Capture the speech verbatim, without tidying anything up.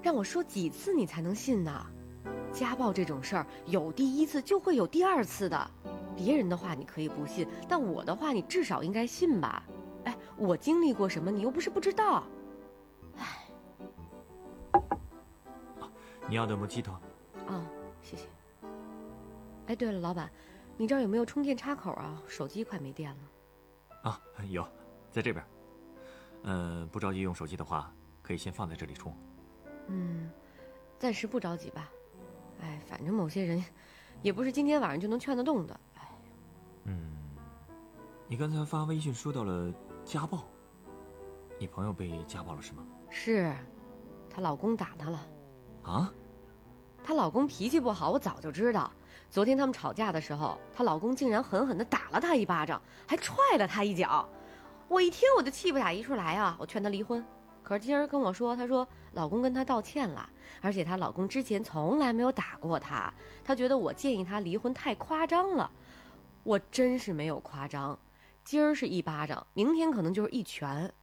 让我说几次你才能信呢？家暴这种事儿，有第一次就会有第二次的。别人的话你可以不信，但我的话你至少应该信吧？哎，我经历过什么，你又不是不知道。哎， 你要的莫吉托。 哦，谢谢。哎，对了，老板，你这儿有没有充电插口啊？手机快没电了。 啊，有，在这边。嗯，不着急用手机的话，可以先放在这里充。 嗯，暂时不着急吧。哎，反正某些人，也不是今天晚上就能劝得动的。哎， 嗯，你刚才发微信说到了家暴，你朋友被家暴了是吗？ 是，她老公打她了。 啊？ 她老公脾气不好，我早就知道。昨天他们吵架的时候，她老公竟然狠狠地打了她一巴掌，还踹了她一脚。我一听我就气不打一处来啊！我劝她离婚，可是今儿跟我说，她说老公跟她道歉了，而且她老公之前从来没有打过她，她觉得我建议她离婚太夸张了。我真是没有夸张，今儿是一巴掌，明天可能就是一拳。